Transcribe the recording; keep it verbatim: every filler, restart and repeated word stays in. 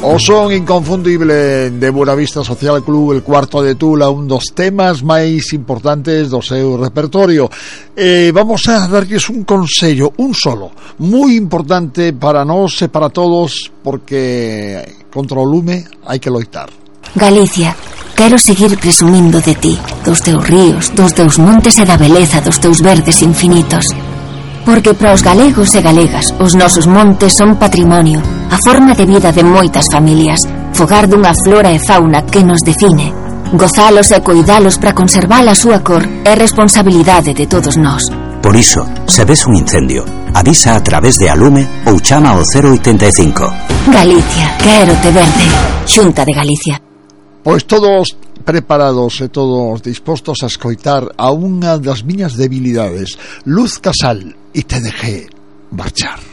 O son inconfundible de Buenavista Social Club, el cuarto de Tula, un dos temas máis importantes do seu repertorio. Eh, vamos a darles un consello, un solo, moi importante para nós e para todos, porque contra o lume hai que loitar. Galicia, quero seguir presumindo de ti, dos teus ríos, dos teus montes e da beleza dos teus verdes infinitos. Porque para os galegos e galegas os nosos montes son patrimonio, a forma de vida de moitas familias, fogar dunha flora e fauna que nos define. Gozalos e coidalos para conservar a súa cor é responsabilidade de todos nós. Por iso, se ves un incendio, avisa a través de Alume ou chama ao cero oitenta e cinco. Galicia, quérote verde. Xunta de Galicia. Pois todos preparados e todos dispostos a escoitar a unha das miñas debilidades, Luz Casal, e te dejé marchar.